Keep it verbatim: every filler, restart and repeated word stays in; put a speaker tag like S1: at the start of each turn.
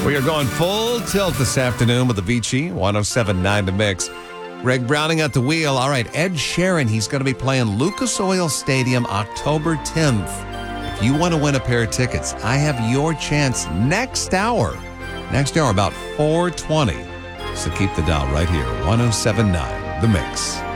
S1: We are going full tilt this afternoon with the Vici, one oh seven point nine The Mix. Greg Browning at the wheel. All right, Ed Sheeran, he's going to be playing Lucas Oil Stadium October tenth. If you want to win a pair of tickets, I have your chance next hour. Next hour, about four twenty. So keep the dial right here, one oh seven point nine The Mix.